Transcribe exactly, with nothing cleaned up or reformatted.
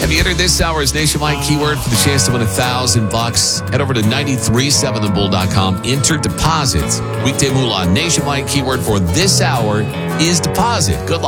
Have you entered this hour's nationwide keyword for the chance to win a thousand bucks? Head over to nine three seven the bull dot com. Enter deposits. Weekday Moolah nationwide keyword for this hour is deposit. Good luck.